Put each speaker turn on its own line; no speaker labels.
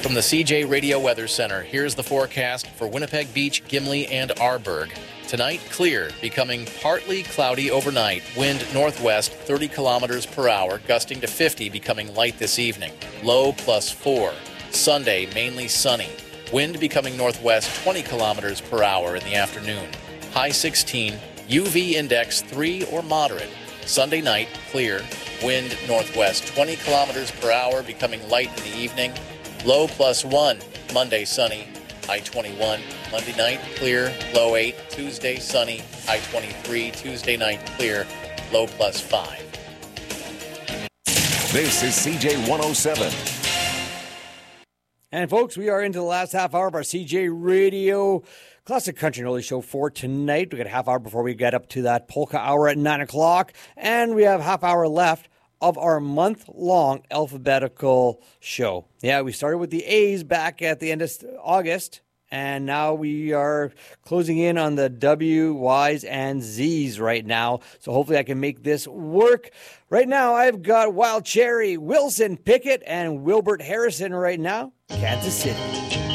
From the CJ Radio Weather Center, here's the forecast for Winnipeg Beach, Gimli, and Arborg. Tonight, clear, becoming partly cloudy overnight. Wind northwest 30 kilometers per hour, gusting to 50, becoming light this evening. Low +4. Sunday, mainly sunny. Wind becoming northwest 20 kilometers per hour in the afternoon. High 16, UV index 3 or moderate. Sunday night, clear. Wind northwest 20 kilometers per hour, becoming light in the evening. Low +1. Monday, sunny. High 21. Monday night, clear. Low 8. Tuesday, sunny. High 23. Tuesday night, clear. Low +5.
This is CJ 107.
And folks, we are into the last half hour of our CJ Radio Classic Country and Oldies show for tonight. We got a half hour before we get up to that polka hour at 9 o'clock. And we have half hour left of our month-long alphabetical show. Yeah, we started with the A's back at the end of August. And now we are closing in on the W, Y's, and Z's right now. So hopefully I can make this work. Right now I've got Wild Cherry, Wilson Pickett, and Wilbert Harrison right now. Kansas City.